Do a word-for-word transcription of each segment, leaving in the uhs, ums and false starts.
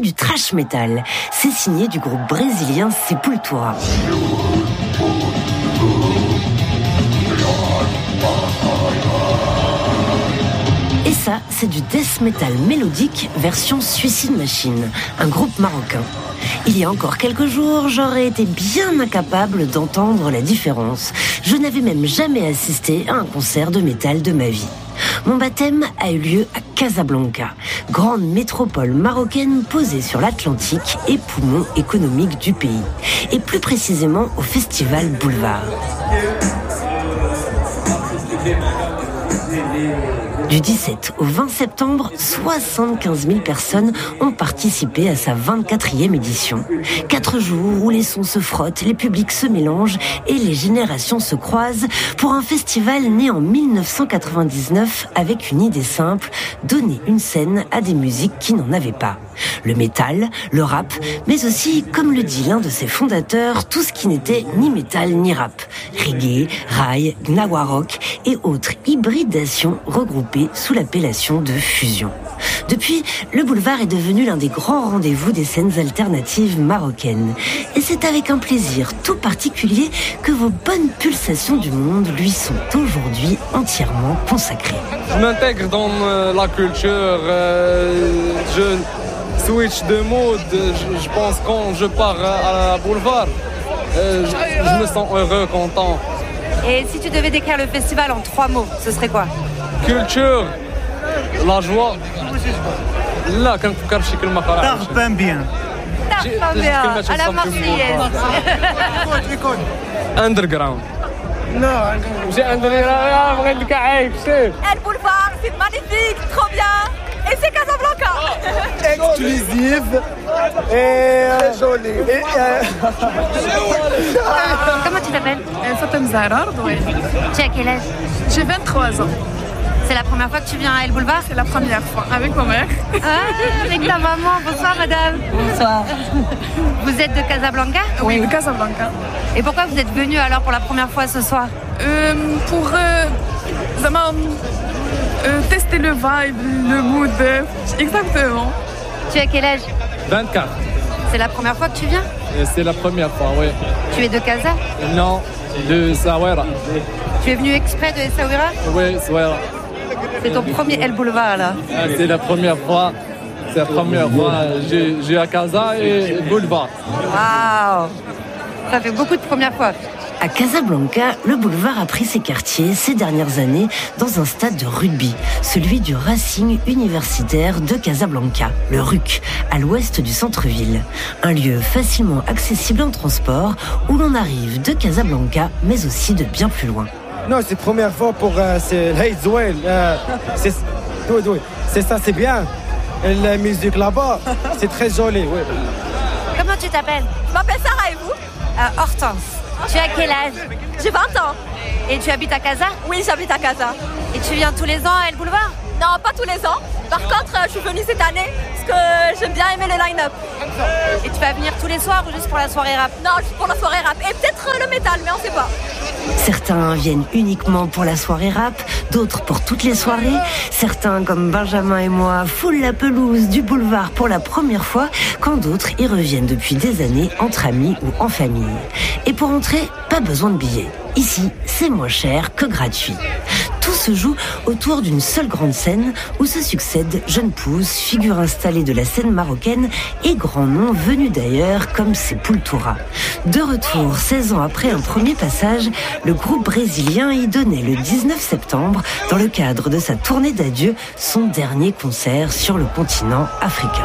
du thrash metal. C'est signé du groupe brésilien Sepultura. Et ça, c'est du death metal mélodique version Suicide Machine, un groupe marocain. Il y a encore quelques jours, j'aurais été bien incapable d'entendre la différence. Je n'avais même jamais assisté à un concert de métal de ma vie. Mon baptême a eu lieu à Casablanca, grande métropole marocaine posée sur l'Atlantique et poumon économique du pays, et plus précisément au Festival Boulevard. Du dix-sept au vingt septembre, soixante-quinze mille personnes ont participé à sa vingt-quatrième édition. Quatre jours où les sons se frottent, les publics se mélangent et les générations se croisent pour un festival né en dix-neuf cent quatre-vingt-dix-neuf avec une idée simple, donner une scène à des musiques qui n'en avaient pas. Le métal, le rap, mais aussi, comme le dit l'un de ses fondateurs, tout ce qui n'était ni métal ni rap. Reggae, raï, gnawa rock et autres hybridations regroupées sous l'appellation de fusion. Depuis, le boulevard est devenu l'un des grands rendez-vous des scènes alternatives marocaines. Et c'est avec un plaisir tout particulier que vos bonnes pulsations du monde lui sont aujourd'hui entièrement consacrées. Je m'intègre dans euh, la culture, euh, je switch de mode, je, je pense quand je pars à la boulevard, euh, je, je me sens heureux, content. Et si tu devais décrire le festival en trois mots, ce serait quoi? Culture, la joie. لا كنفكر في كلمة قرعة. تغبن بيان. تغبن بيان. À la Marseillaise. Underground. Non, j'ai underground, بغيت لك عايب شوف. El Boulevard, c'est magnifique, trop bien. Et c'est Casablanca. Exclusive et très joli. Comment tu t'appelles? Fatem Zahra Rdoué. Tu as quel âge? J'ai vingt-trois ans. C'est la première fois que tu viens à El Boulevard? C'est la première fois, avec ma mère. Ah, avec ta maman. Bonsoir, madame. Bonsoir. Vous êtes de Casablanca? Oui, de Casablanca. Et pourquoi vous êtes venu alors pour la première fois ce soir? euh, Pour euh, vraiment, euh, tester le vibe, le mood. Exactement. Tu as quel âge? vingt-quatre. C'est la première fois que tu viens? C'est la première fois, oui. Tu es de Casa? Non, de Essaouira. Tu es venu exprès de Essaouira? Oui, Essaouira. C'est ton premier El Boulevard là? Ah, c'est la première fois. C'est la première fois. J'ai, j'ai à Casa et Boulevard. Waouh! Ça fait beaucoup de premières fois. À Casablanca, le boulevard a pris ses quartiers ces dernières années dans un stade de rugby, celui du Racing Universitaire de Casablanca, le R U C, à l'ouest du centre-ville. Un lieu facilement accessible en transport où l'on arrive de Casablanca, mais aussi de bien plus loin. Non, c'est la première fois pour euh, c'est Hey Zouel. Euh, c'est, oui, oui, c'est ça, c'est bien. Et la musique là-bas, c'est très joli. Oui. Comment tu t'appelles? Je m'appelle Sarah et vous? euh, Hortense. Tu as quel âge? J'ai vingt ans. Et tu habites à Casa? Oui, j'habite à Casa. Et tu viens tous les ans à El Boulevard? Non, pas tous les ans. Par contre, je suis venue cette année parce que j'aime bien aimer le line-up. Et tu vas venir tous les soirs ou juste pour la soirée rap? Non, juste pour la soirée rap. Et peut-être le métal, mais on sait pas. Certains viennent uniquement pour la soirée rap, d'autres pour toutes les soirées. Certains, comme Benjamin et moi, foulent la pelouse du boulevard pour la première fois, quand d'autres y reviennent depuis des années entre amis ou en famille. Et pour entrer, pas besoin de billets. Ici, c'est moins cher que gratuit. Tout se joue autour d'une seule grande scène où se succèdent jeunes pousses, figures installées de la scène marocaine et grands noms venus d'ailleurs comme Sepultura. De retour, seize ans après un premier passage, le groupe brésilien y donnait le dix-neuf septembre, dans le cadre de sa tournée d'adieu, son dernier concert sur le continent africain.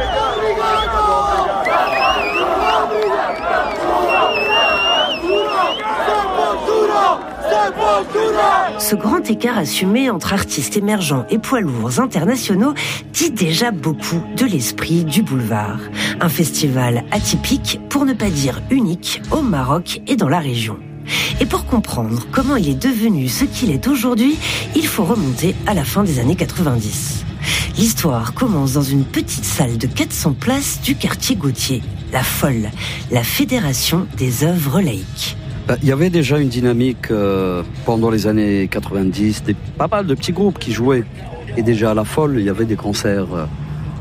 Ce grand écart assumé entre artistes émergents et poids lourds internationaux dit déjà beaucoup de l'esprit du boulevard. Un festival atypique, pour ne pas dire unique, au Maroc et dans la région. Et pour comprendre comment il est devenu ce qu'il est aujourd'hui, il faut remonter à la fin des années quatre-vingt-dix. L'histoire commence dans une petite salle de quatre cents places du quartier Gauthier, la Folle, la fédération des œuvres laïques. Il y avait déjà une dynamique euh, pendant les années quatre-vingt-dix, des, pas mal de petits groupes qui jouaient. Et déjà à la Folle, il y avait des concerts euh,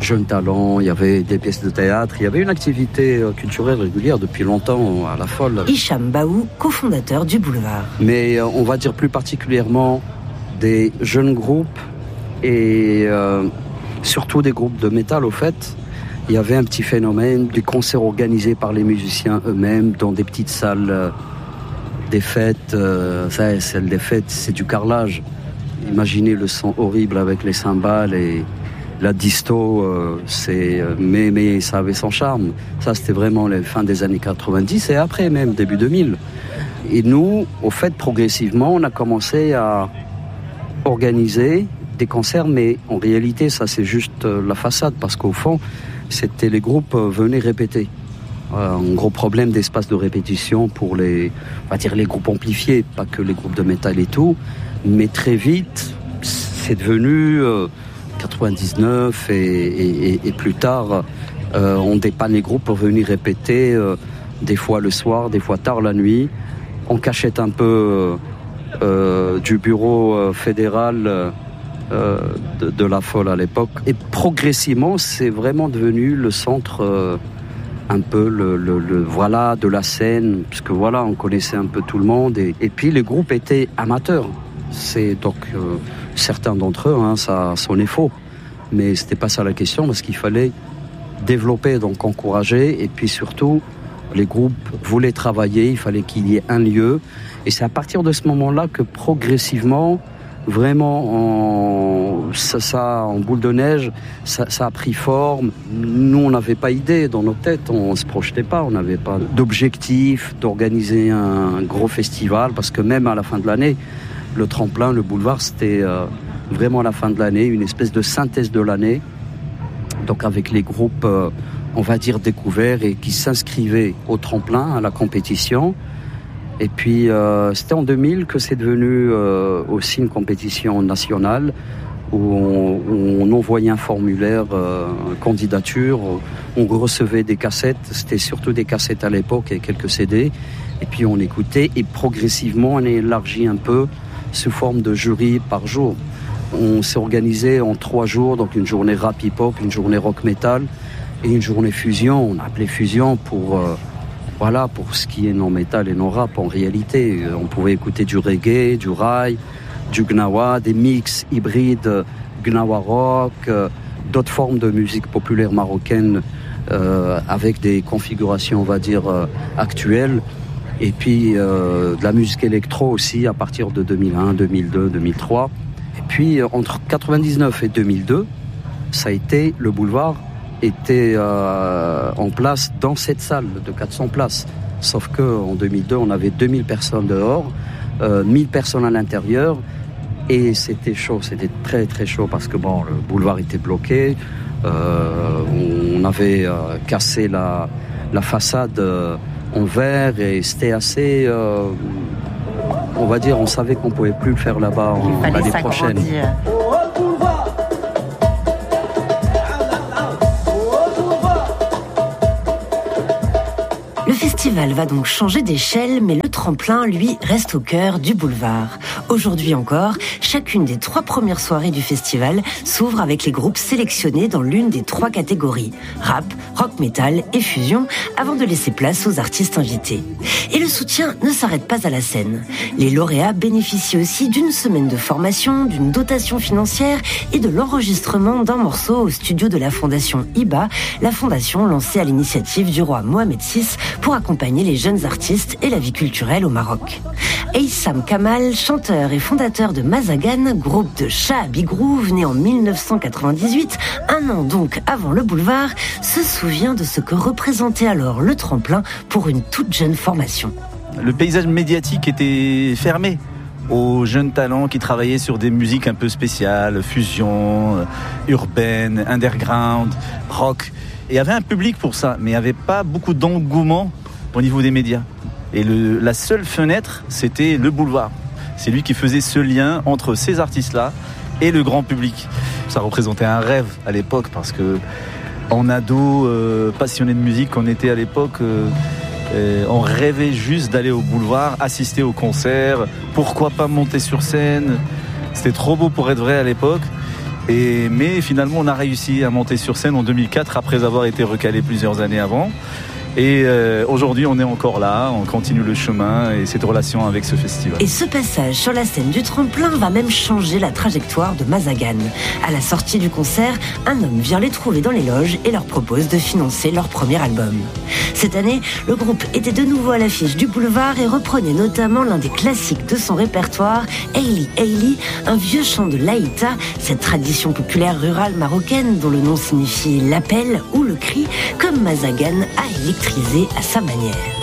jeunes talents, il y avait des pièces de théâtre, il y avait une activité culturelle régulière depuis longtemps à La Folle. Hicham Baou, cofondateur du Boulevard. Mais on va dire plus particulièrement des jeunes groupes et euh, surtout des groupes de métal au fait. Il y avait un petit phénomène, des concerts organisés par les musiciens eux-mêmes dans des petites salles, euh, des fêtes. Euh, ça, celle des fêtes, c'est du carrelage. Imaginez le son horrible avec les cymbales et la disto, euh, c'est, euh, mais, mais ça avait son charme. Ça, c'était vraiment la fin des années quatre-vingt-dix et après même, début deux mille. Et nous, au fait, progressivement, on a commencé à organiser des concerts, mais en réalité, ça, c'est juste euh, la façade, parce qu'au fond, c'était les groupes euh, venaient répéter. Euh, un gros problème d'espace de répétition pour les, on va dire les groupes amplifiés, pas que les groupes de métal et tout, mais très vite, c'est devenu euh, quatre-vingt-dix-neuf et, et, et plus tard, euh, on dépanne les groupes pour venir répéter, euh, des fois le soir, des fois tard la nuit. On cachette un peu euh, du bureau euh, fédéral euh, de, de La Folle à l'époque. Et progressivement, c'est vraiment devenu le centre, euh, un peu le, le, le voilà de la scène, puisque voilà, on connaissait un peu tout le monde. Et, et puis les groupes étaient amateurs. C'est donc euh, certains d'entre eux, hein, ça sonnait faux, mais c'était pas ça la question, parce qu'il fallait développer, donc encourager, et puis surtout les groupes voulaient travailler, il fallait qu'il y ait un lieu, et c'est à partir de ce moment-là que progressivement, vraiment en, ça, ça, en boule de neige, ça, ça a pris forme. Nous, on n'avait pas idée dans nos têtes, on ne se projetait pas, on n'avait pas d'objectif d'organiser un gros festival, parce que même à la fin de l'année, le tremplin, le boulevard, c'était euh, vraiment à la fin de l'année, une espèce de synthèse de l'année. Donc avec les groupes, euh, on va dire, découverts et qui s'inscrivaient au tremplin, à la compétition. Et puis euh, c'était en deux mille que c'est devenu euh, aussi une compétition nationale où on, où on envoyait un formulaire, euh, candidature, on recevait des cassettes, c'était surtout des cassettes à l'époque et quelques C D. Et puis on écoutait et progressivement on a élargi un peu sous forme de jury par jour. On s'est organisé en trois jours, donc une journée rap hip-hop, une journée rock metal et une journée fusion. On a appelé fusion pour, euh, voilà, pour ce qui est non metal et non rap en réalité. On pouvait écouter du reggae, du raï, du gnawa, des mix hybrides gnawa rock, euh, d'autres formes de musique populaire marocaine euh, avec des configurations, on va dire, euh, actuelles. Et puis euh, de la musique électro aussi à partir de deux mille un, deux mille deux, deux mille trois. Et puis entre quatre-vingt-dix-neuf et deux mille deux, ça a été, le boulevard était euh, en place dans cette salle de quatre cents places. Sauf qu'en deux mille deux, on avait deux mille personnes dehors, euh, mille personnes à l'intérieur. Et c'était chaud, c'était très très chaud parce que bon, le boulevard était bloqué. Euh, on avait euh, cassé la, la façade euh, en verre et c'était assez, euh, on va dire, on savait qu'on pouvait plus le faire là-bas en, l'année prochaine. Le festival va donc changer d'échelle, mais le tremplin, lui, reste au cœur du boulevard. Aujourd'hui encore, chacune des trois premières soirées du festival s'ouvre avec les groupes sélectionnés dans l'une des trois catégories, rap, rock metal et fusion, avant de laisser place aux artistes invités. Et le soutien ne s'arrête pas à la scène. Les lauréats bénéficient aussi d'une semaine de formation, d'une dotation financière et de l'enregistrement d'un morceau au studio de la fondation I B A, la fondation lancée à l'initiative du roi Mohamed six pour accompagner les jeunes artistes et la vie culturelle au Maroc. Aïssam Kamal, chanteur et fondateur de Mazagan, groupe de Shahabi Groove, né en mille neuf cent quatre-vingt-dix-huit, un an donc avant le boulevard, se souvient de ce que représentait alors le tremplin pour une toute jeune formation. Le paysage médiatique était fermé aux jeunes talents qui travaillaient sur des musiques un peu spéciales, fusion, urbaine, underground, rock. Et il y avait un public pour ça, mais il n'y avait pas beaucoup d'engouement au niveau des médias. Et le, la seule fenêtre, c'était le boulevard. C'est lui qui faisait ce lien entre ces artistes-là et le grand public. Ça représentait un rêve à l'époque, parce que en ado, euh, passionné de musique, on était à l'époque, euh, euh, on rêvait juste d'aller au boulevard, assister au concert, pourquoi pas monter sur scène. C'était trop beau pour être vrai à l'époque. Et, mais finalement, on a réussi à monter sur scène en deux mille quatre après avoir été recalé plusieurs années avant. Et euh, aujourd'hui, on est encore là, on continue le chemin et cette relation avec ce festival. Et ce passage sur la scène du tremplin va même changer la trajectoire de Mazagan. À la sortie du concert, un homme vient les trouver dans les loges et leur propose de financer leur premier album. Cette année, le groupe était de nouveau à l'affiche du boulevard et reprenait notamment l'un des classiques de son répertoire, Aili Aili, un vieux chant de l'Aïta, cette tradition populaire rurale marocaine dont le nom signifie l'appel ou le cri, comme Mazagan a électrisé à sa manière.